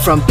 from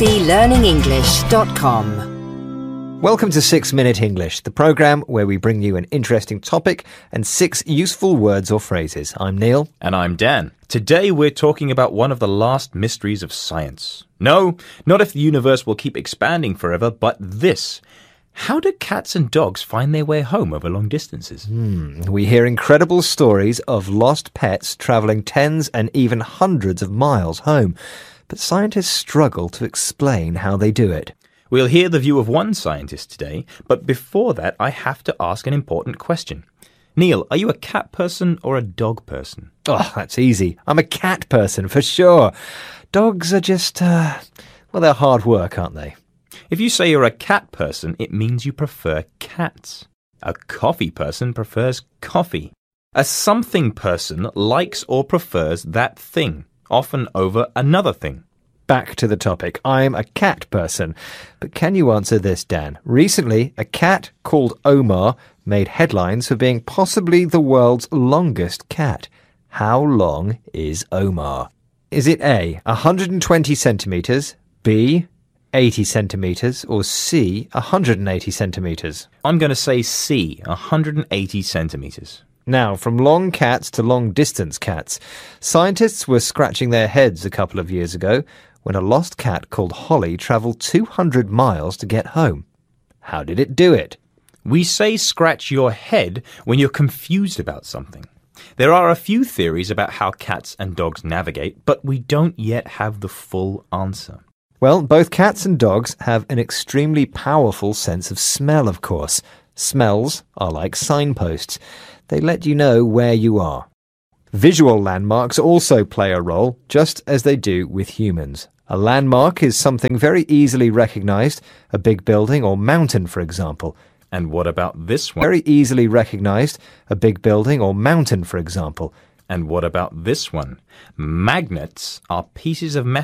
bbclearningenglish.com. Welcome to 6 Minute English, the programme where we bring you an interesting topic and 6 useful words or phrases. I'm Neil. And I'm Dan. Today we're talking about one of the last mysteries of science. No, not if the universe will keep expanding forever, but this. How do cats and dogs find their way home over long distances? We hear incredible stories of lost pets travelling tens and even hundreds of miles home, but scientists struggle to explain how they do it. We'll hear the view of one scientist today, but before that I have to ask an important question. Neil, are you a cat person or a dog person? Oh, that's easy. I'm a cat person, for sure. Dogs are just, they're hard work, aren't they? If you say you're a cat person, it means you prefer cats. A coffee person prefers coffee. A something person likes or prefers that thing, often over another thing. Back to the topic. I'm a cat person. But can you answer this, Dan? Recently, a cat called Omar made headlines for being possibly the world's longest cat. How long is Omar? Is it A, 120 centimetres, B, 80 centimetres, or C, 180 centimetres? I'm going to say C, 180 centimetres. Now, from long cats to long-distance cats, scientists were scratching their heads a couple of years ago when a lost cat called Holly travelled 200 miles to get home. How did it do it? We say scratch your head when you're confused about something. There are a few theories about how cats and dogs navigate, but we don't yet have the full answer. Well, both cats and dogs have an extremely powerful sense of smell, of course. Smells are like signposts. They let you know where you are. Visual landmarks also play a role, just as they do with humans. A landmark is something very easily recognised, a big building or mountain, for example. And what about this one? Very easily recognised, a big building or mountain, for example. And what about this one? Magnets are pieces of metal